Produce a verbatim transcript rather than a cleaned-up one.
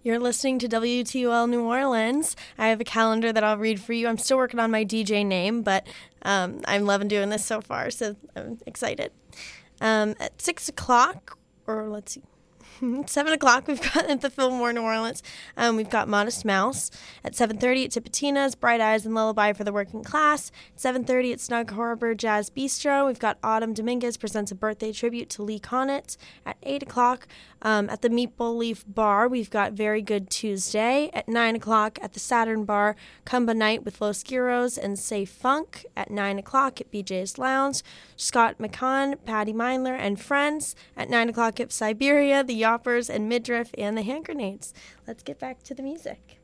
You're listening to W T O L New Orleans. I have a calendar that I'll read for you. I'm still working on my D J name, but um, I'm loving doing this so far, so I'm excited. Um, at six o'clock, or let's see, seven o'clock, we've got at the Fillmore, New Orleans, um, we've got Modest Mouse. At seven thirty, it's Tipitina's, Bright Eyes and Lullaby for the Working Class. At seven thirty, it's Snug Harbor Jazz Bistro. We've got Autumn Dominguez presents a birthday tribute to Lee Konitz. At eight o'clock, um, at the Meatball Leaf Bar, we've got Very Good Tuesday. At nine o'clock, at the Saturn Bar, Cumba Night with Los Giros and Safe Funk. At nine o'clock, at B J's Lounge, Scott McCann, Patty Mindler, and friends. At nine o'clock, at Siberia, the Yoppers and Midriff, and the Hand Grenades. Let's get back to the music.